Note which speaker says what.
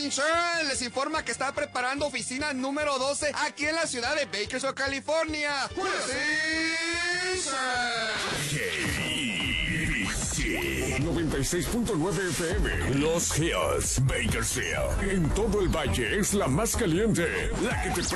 Speaker 1: les informa que está preparando oficina número 12 aquí en la ciudad de Bakersfield, California.
Speaker 2: 96.9 FM, Los Hills, Bakersfield. En todo el valle es la más caliente, la que te